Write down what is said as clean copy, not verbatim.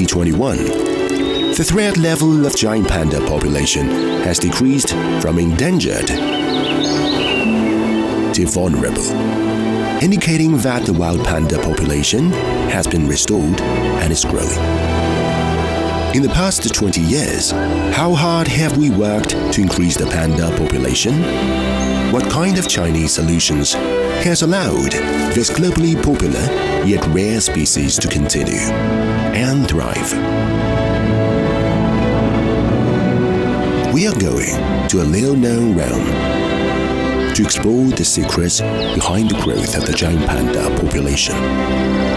2021, the threat level of giant panda population has decreased from endangered to vulnerable, indicating that the wild panda population has been restored and is growing. In the past 20 years, how hard have we worked to increase the panda population? What kind of Chinese solutions has allowed this globally popular yet rare species to continue and thrive? We are going to a little-known realm to explore the secrets behind the growth of the giant panda population.